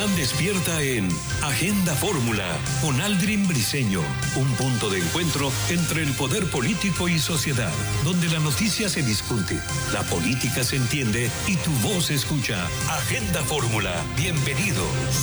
Están despierta en Agenda Fórmula con Aldrin Briceño, un punto de encuentro entre el poder político y sociedad, donde la noticia se discute, la política se entiende y tu voz se escucha. Agenda Fórmula, bienvenidos.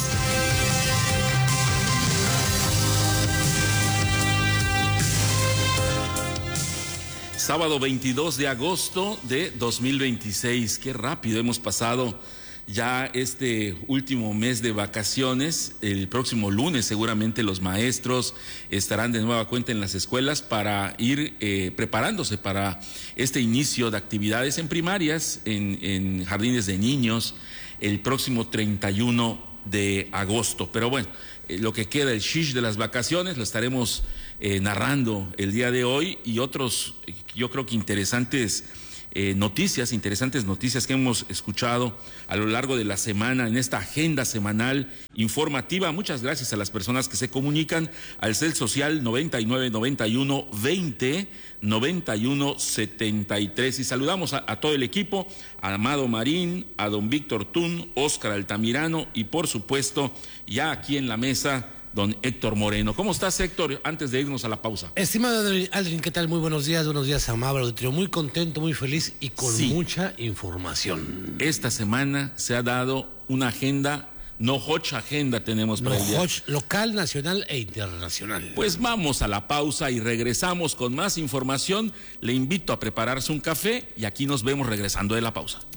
Sábado 22 de agosto de 2026. Qué rápido hemos pasado ya este último mes de vacaciones. El próximo lunes seguramente los maestros estarán de nueva cuenta en las escuelas para ir preparándose para este inicio de actividades en primarias, en jardines de niños, el próximo 31 de agosto. Pero bueno, lo que queda, el shish de las vacaciones, lo estaremos narrando el día de hoy, y otros, yo creo que interesantes noticias que hemos escuchado a lo largo de la semana en esta agenda semanal informativa. Muchas gracias a las personas que se comunican al cel social 99 91 20 91 73, y saludamos a todo el equipo, a Amado Marín, a don Víctor Tun, Óscar Altamirano y por supuesto ya aquí en la mesa don Héctor Moreno. ¿Cómo estás, Héctor? Antes de irnos a la pausa. Estimado Aldrin, ¿qué tal? Muy buenos días, amable auditorio. Muy contento, muy feliz y con mucha información. Esta semana se ha dado una agenda, agenda tenemos para el día. Local, nacional e internacional. Pues vamos a la pausa y regresamos con más información. Le invito a prepararse un café y aquí nos vemos regresando de la pausa.